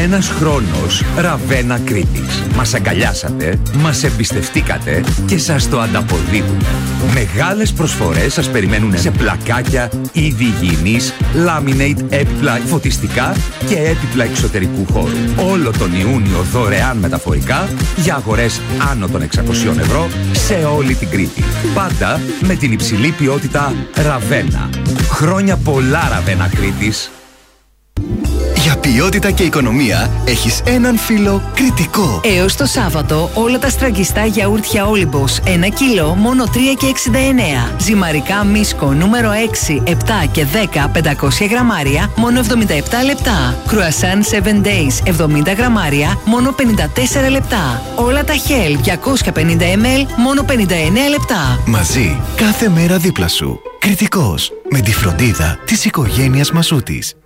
Ένας χρόνος Ραβένα Κρήτης. Μας αγκαλιάσατε, μας εμπιστευτήκατε και σας το ανταποδίδουμε. Μεγάλες προσφορές σας περιμένουν σε πλακάκια, είδη υγιεινής, laminate, έπιπλα φωτιστικά και έπιπλα εξωτερικού χώρου. Όλο τον Ιούνιο δωρεάν μεταφορικά για αγορές άνω των 600 ευρώ σε όλη την Κρήτη. Πάντα με την υψηλή ποιότητα Ραβένα. Χρόνια πολλά Ραβένα Κρήτης. Για ποιότητα και οικονομία έχεις έναν φίλο κριτικό. Έως το Σάββατο όλα τα στραγγιστά γιαούρτια Όλυμπος 1 κιλό μόνο 3,69. Ζυμαρικά Μίσκο νούμερο 6, 7 και 10 500 γραμμάρια μόνο 77 λεπτά. Κρουασάν 7 Days 70 γραμμάρια μόνο 54 λεπτά. Όλα τα Hell 250 ml μόνο 59 λεπτά. Μαζί κάθε μέρα δίπλα σου. Κριτικός, με τη φροντίδα της οικογένειας Μασούτης.